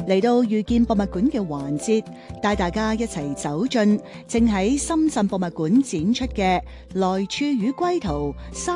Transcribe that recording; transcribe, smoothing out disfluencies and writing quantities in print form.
嚟到遇見博物館嘅環節，帶大家一齊走進正喺深圳博物館展出嘅來處與歸途